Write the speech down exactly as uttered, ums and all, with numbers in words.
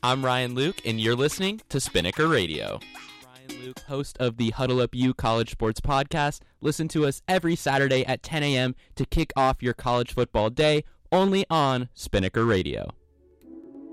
I'm Ryan Luke, and you're listening to Spinnaker Radio. Ryan Luke, host of the Huddle Up U College Sports Podcast. Listen to us every Saturday at ten a.m. to kick off your college football day, only on Spinnaker Radio.